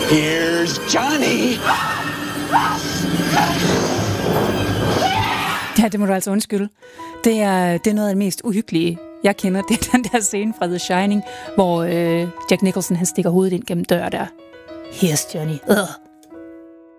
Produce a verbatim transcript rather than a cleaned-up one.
Here's Johnny. Ja, det må du altså undskylde. Det er, det er noget af det mest uhyggelige, jeg kender. Det er den der scene fra The Shining, hvor øh, Jack Nicholson han stikker hovedet ind gennem døren der. Here's Johnny. Ugh.